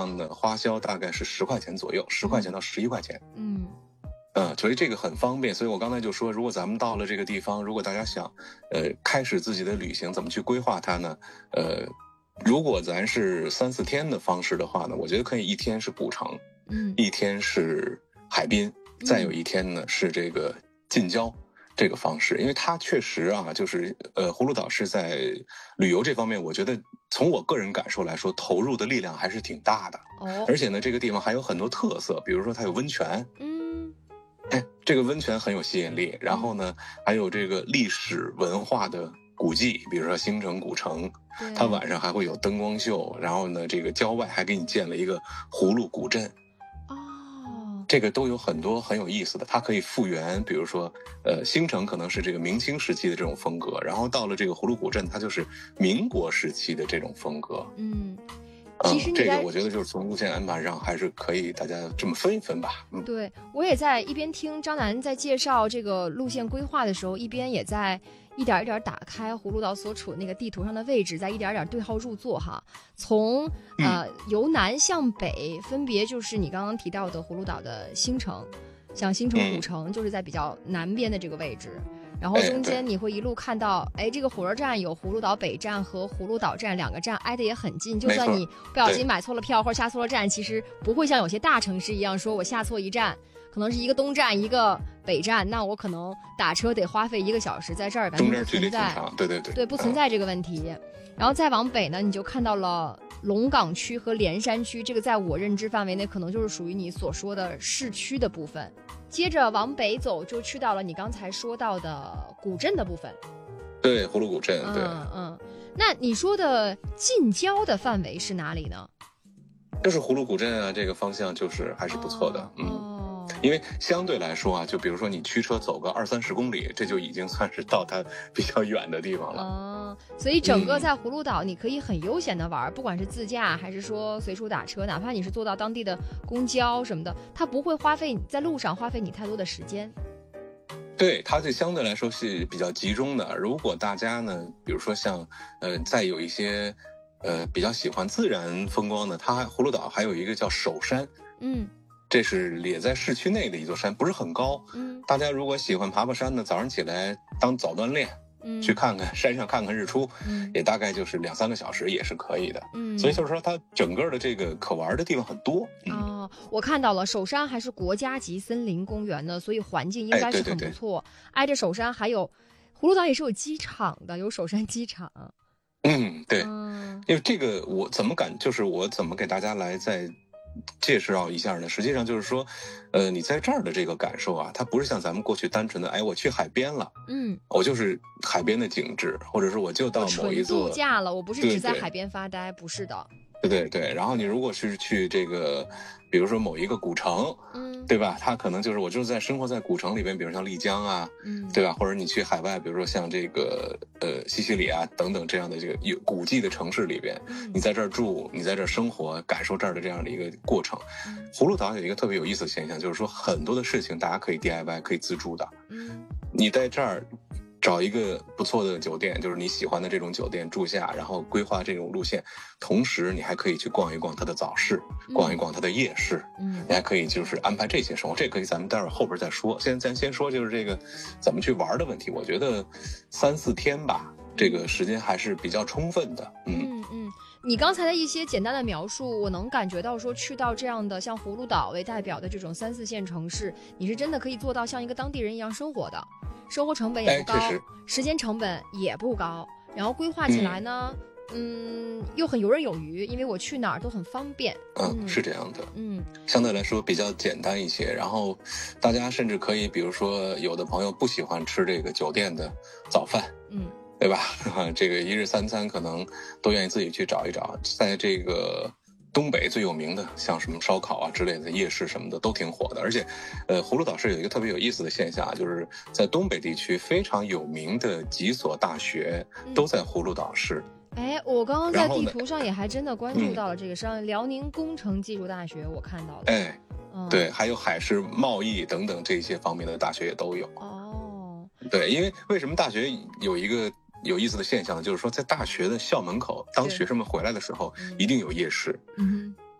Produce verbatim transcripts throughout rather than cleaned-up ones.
上呢花销大概是十块钱左右，十块钱到十一块钱。 嗯。 嗯，所以这个很方便，所以我刚才就说，如果咱们到了这个地方，如果大家想，呃，开始自己的旅行，怎么去规划它呢？呃，如果咱是三四天的方式的话呢，我觉得可以一天是古城， 嗯， 一天是海滨，再有一天呢、嗯、是这个近郊这个方式，因为它确实啊，就是呃，葫芦岛是在旅游这方面，我觉得从我个人感受来说，投入的力量还是挺大的。 哦， 而且呢，这个地方还有很多特色，比如说它有温泉， 嗯。 哎，这个温泉很有吸引力，然后呢，还有这个历史文化的古迹，比如说新城古城，它晚上还会有灯光秀，然后呢，这个郊外还给你建了一个葫芦古镇。 哦， 这个都有很多很有意思的，它可以复原，比如说，呃，新城可能是这个明清时期的这种风格，然后到了这个葫芦古镇，它就是民国时期的这种风格。 嗯。 其实、嗯、这个我觉得就是从路线安排上还是可以大家这么分一分吧。嗯， 对，我也在一边听张楠在介绍这个路线规划的时候，一边也在一点一点打开葫芦岛所处的那个地图上的位置，在一点点对号入座哈。从呃由南向北，分别就是你刚刚提到的葫芦岛的新城，像新城古城就是在比较南边的这个位置。然后中间你会一路看到，哎，这个火车站有葫芦岛北站和葫芦岛站两个站挨得也很近，就算你不小心买错了票或者下错了站，其实不会像有些大城市一样说我下错一站，可能是一个东站一个北站，那我可能打车得花费一个小时，在这儿完全不存在， 对对对， 对，不存在这个问题。嗯、然后再往北呢，你就看到了龙岗区和连山区，这个在我认知范围内可能就是属于你所说的市区的部分。接着往北走，就去到了你刚才说到的古镇的部分。 对，葫芦古镇。对， 嗯嗯。那你说的近郊的范围是哪里呢？ 就是葫芦古镇啊，这个方向就是还是不错的。哦、嗯。哦。因为相对来说啊，就比如说你驱车走个二三十公里，这就已经算是到它比较远的地方了。 哦，所以整个在葫芦岛，你可以很悠闲的玩、嗯，不管是自驾还是说随处打车，哪怕你是坐到当地的公交什么的，它不会花费在路上花费你太多的时间。 对，它就相对来说是比较集中的。如果大家呢，比如说像呃，再有一些呃比较喜欢自然风光的，它葫芦岛还有一个叫首山。 嗯。 这是也在市区内的一座山，不是很高。 嗯， 大家如果喜欢爬爬山呢，早上起来当早锻炼，嗯，去看看山上看看日出，嗯，也大概就是两三个小时也是可以的。嗯，所以就是说它整个的这个可玩的地方很多。嗯、 哦，我看到了，首山还是国家级森林公园的，所以环境应该是很不错。哎、对对对，挨着首山还有葫芦岛也是有机场的，有首山机场。 嗯，对，嗯、因为这个我怎么敢，就是我怎么给大家来在。介绍一下呢，实际上就是说，呃，你在这儿的这个感受啊，它不是像咱们过去单纯的，哎，我去海边了，嗯，我就是海边的景致，或者是我就到某一座度假了，我不是只在海边发呆，不是的。 对对对，然后你如果是去这个，比如说某一个古城，嗯，对吧？它可能就是我就是在生活在古城里边，比如像丽江啊，嗯，对吧？或者你去海外，比如说像这个呃西西里啊等等这样的这个有古迹的城市里边，嗯，你在这儿住，你在这儿生活，感受这儿的这样的一个过程。嗯、葫芦岛有一个特别有意思的现象，就是说很多的事情大家可以 D I Y 可以自助的，嗯，你在这儿。找一个不错的酒店，就是你喜欢的这种酒店住下，然后规划这种路线，同时你还可以去逛一逛它的早市，逛一逛它的夜市，嗯，你还可以就是安排这些生活，这可以咱们待会儿后边再说。现在咱先说就是这个怎么去玩的问题，我觉得三四天吧，这个时间还是比较充分的。嗯嗯嗯，你刚才的一些简单的描述，我能感觉到说去到这样的像葫芦岛为代表的这种三四线城市，你是真的可以做到像一个当地人一样生活的。生活成本也不高、哎、时间成本也不高，然后规划起来呢 嗯, 嗯又很游刃有余，因为我去哪儿都很方便。 嗯, 嗯是这样的。嗯，相对来说比较简单一些，然后大家甚至可以比如说有的朋友不喜欢吃这个酒店的早饭，嗯，对吧？这个一日三餐可能都愿意自己去找一找，在这个东北最有名的像什么烧烤啊之类的夜市什么的都挺火的，而且呃葫芦岛市有一个特别有意思的现象，就是在东北地区非常有名的几所大学都在葫芦岛市。 哎、嗯，我刚刚在地图上也还真的关注到了这个，像辽宁工程技术大学我看到了。 哎、嗯，对，还有海事贸易等等这些方面的大学也都有。哦，对，因为为什么大学有一个有意思的现象，就是说在大学的校门口，当学生们回来的时候，一定有夜市。嗯，这个夜市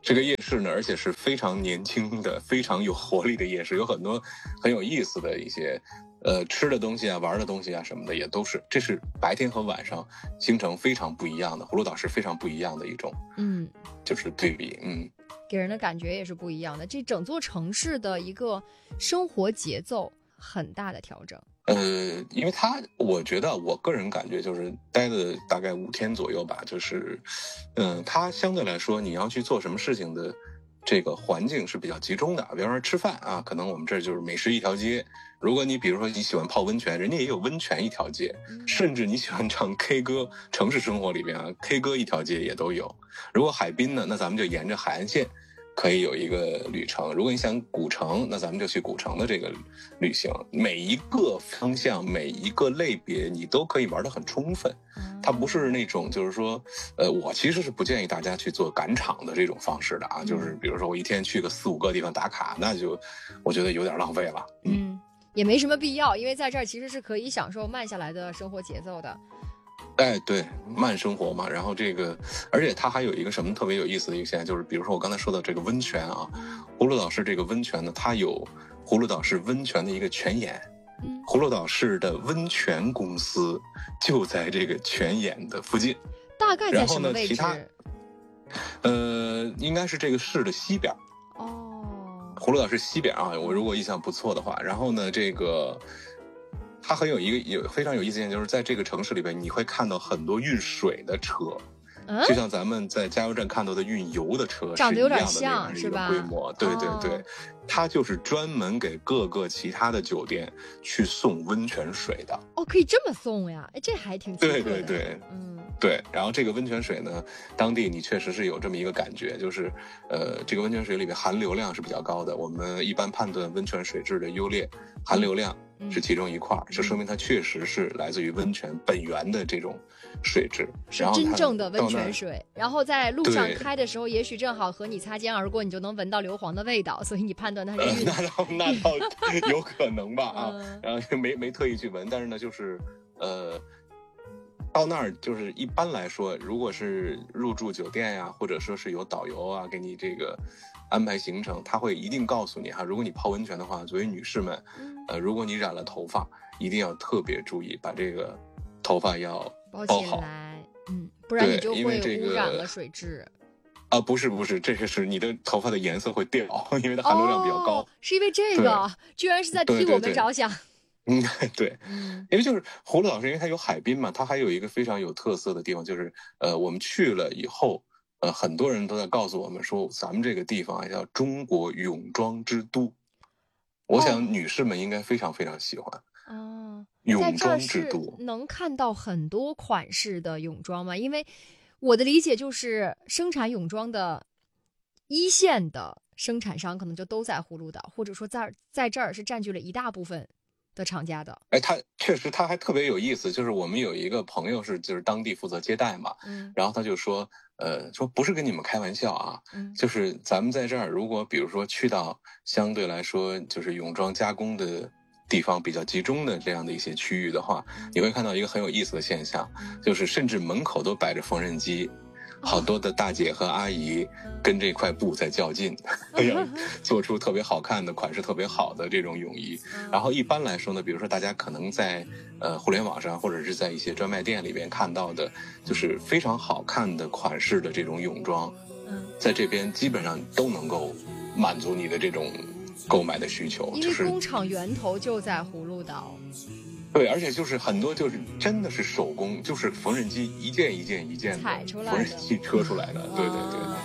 市呢，而且是非常年轻的、非常有活力的夜市，有很多很有意思的一些呃吃的东西啊、玩的东西啊什么的，也都是。这是白天和晚上行程非常不一样的，葫芦岛是非常不一样的一种，嗯，就是对比，嗯， 给人的感觉也是不一样的。这整座城市的一个生活节奏很大的调整。 呃，因为他，我觉得我个人感觉就是待了大概五天左右吧，就是，嗯、呃，他相对来说你要去做什么事情的这个环境是比较集中的。比方说吃饭啊，可能我们这就是美食一条街。如果你比如说你喜欢泡温泉，人家也有温泉一条街，甚至你喜欢唱 K 歌，城市生活里边啊 K 歌一条街也都有。如果海滨呢，那咱们就沿着海岸线可以有一个旅程。如果你想古城，那咱们就去古城的这个旅行。每一个方向，每一个类别，你都可以玩得很充分。它不是那种就是说，呃，我其实是不建议大家去做赶场的这种方式的啊。就是比如说我一天去个四五个地方打卡，那就我觉得有点浪费了。 嗯，嗯也没什么必要，因为在这儿其实是可以享受慢下来的生活节奏的。 哎，对，慢生活嘛。然后这个，而且它还有一个什么特别有意思的一个现象，就是比如说我刚才说的这个温泉啊，葫芦岛市这个温泉呢，它有葫芦岛市温泉的一个泉眼，嗯，葫芦岛市的温泉公司就在这个泉眼的附近。 大概在什么位置？ 然后呢，其他，呃，应该是这个市的西边。哦，葫芦岛市西边啊，我如果印象不错的话。然后呢，这个。它很有一个有非常有意思的，就是在这个城市里边，你会看到很多运水的车，嗯、就像咱们在加油站看到的运油的车长得有点像， 是吧？ 规模，对对对，哦、它就是专门给各个其他的酒店去送温泉水的。 哦，可以这么送呀？哎，这还挺奇特的。 对对对，嗯，对。然后这个温泉水呢，当地你确实是有这么一个感觉，就是呃，这个温泉水里面含硫量是比较高的。我们一般判断温泉水质的优劣，含硫量。嗯是其中一块，这说明它确实是来自于温泉本源的这种水质， 是真正的温泉水。然后在路上开的时候，也许正好和你擦肩而过，你就能闻到硫磺的味道，所以你判断它是运、 呃。那倒那倒有可能吧啊，嗯、然后没没特意去闻，但是呢，就是呃，到那儿就是一般来说，如果是入住酒店呀、啊，或者说是有导游啊给你这个安排行程，他会一定告诉你哈，如果你泡温泉的话，作为女士们。呃，如果你染了头发，一定要特别注意，把这个头发要包起来，嗯，不然你就会污染了水质。 啊，不是不是，这个是你的头发的颜色会掉，因为它含硫量比较高。 哦、是因为这个，居然是在替我们着想。 嗯，对，嗯，因为就是葫芦岛是因为它有海滨嘛，它还有一个非常有特色的地方，就是呃，我们去了以后，呃，很多人都在告诉我们说，咱们这个地方叫中国泳装之都。我想女士们应该非常非常喜欢哦， 泳装之都能看到很多款式的泳装吗？因为我的理解就是生产泳装的一线的生产商可能就都在葫芦岛，或者说在在这儿是占据了一大部分的厂家的。 哎，他确实他还特别有意思，就是我们有一个朋友是就是当地负责接待嘛，嗯，然后他就说。呃，说不是跟你们开玩笑啊，嗯，就是咱们在这儿，如果比如说去到相对来说就是泳装加工的地方比较集中的这样的一些区域的话，嗯、你会看到一个很有意思的现象，嗯、就是甚至门口都摆着缝纫机。好多的大姐和阿姨跟这块布在较劲，要做出特别好看的款式特别好的这种泳衣。然后一般来说呢，比如说大家可能在呃互联网上或者是在一些专卖店里边看到的，就是非常好看的款式的这种泳装，在这边基本上都能够满足你的这种购买的需求。 因为工厂源头就在葫芦岛。 对，而且就是很多就是真的是手工，就是缝纫机一件一件一件的踩出来缝纫机车出来的，对对对。